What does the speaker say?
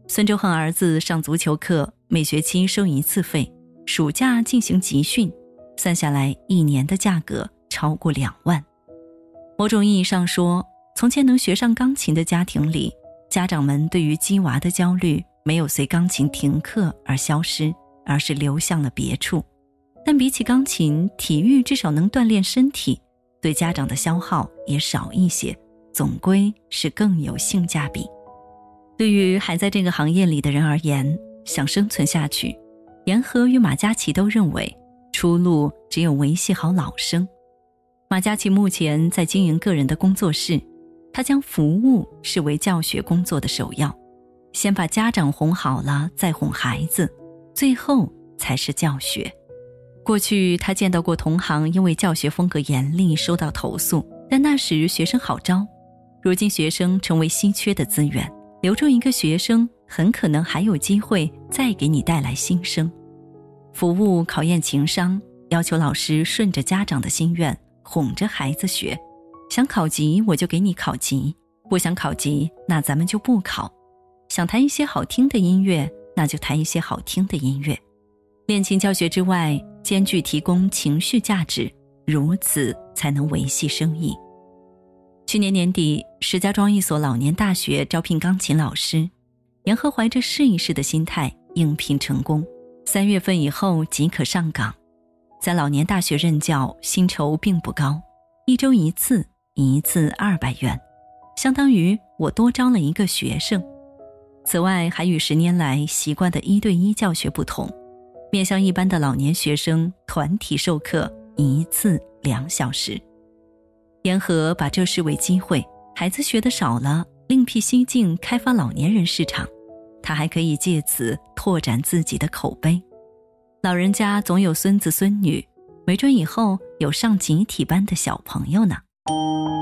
孙周恒儿子上足球课，每学期收1次费，暑假进行集训，算下来1年的价格超过2万。某种意义上说，从前能学上钢琴的家庭里，家长们对于鸡娃的焦虑没有随钢琴停课而消失，而是流向了别处。但比起钢琴，体育至少能锻炼身体，对家长的消耗也少一些，总归是更有性价比。对于还在这个行业里的人而言，想生存下去，言和与马嘉祺都认为出路只有维系好老生。马嘉祺目前在经营个人的工作室，他将服务视为教学工作的首要，先把家长哄好了，再哄孩子，最后才是教学。过去他见到过同行因为教学风格严厉收到投诉，但那时学生好招，如今学生成为稀缺的资源，留住一个学生很可能还有机会再给你带来新生。服务考验情商，要求老师顺着家长的心愿，哄着孩子学，想考级我就给你考级，不想考级那咱们就不考，想弹一些好听的音乐那就弹一些好听的音乐。练琴教学之外，兼具提供情绪价值，如此才能维系生意。去年年底，石家庄一所老年大学招聘钢琴老师，言和怀着试一试的心态应聘成功，3月份以后即可上岗。在老年大学任教，薪酬并不高，1周1次，1次200元，相当于我多招了一个学生。此外，还与10年来习惯的1对1教学不同，面向一般的老年学生团体授课，1次2小时。言和把这视为机会，孩子学得少了，另辟蹊径开发老年人市场，他还可以借此拓展自己的口碑。老人家总有孙子孙女，没准以后有上集体班的小朋友呢。